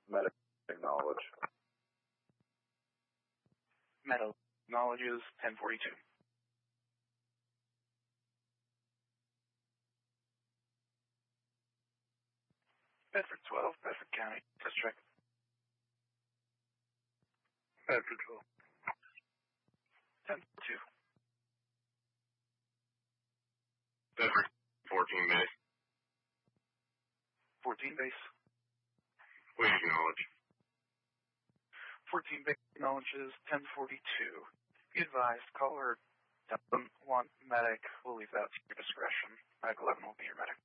Medic acknowledge. Medic acknowledges 1042. Bedford 12, Bedford County District. Bedford 12. 1042. Bedford 14 base. 14 base. We acknowledge. 14 base acknowledges 1042. Be advised, caller doesn't want medic. We'll leave that to your discretion. Medic 11 will be your medic.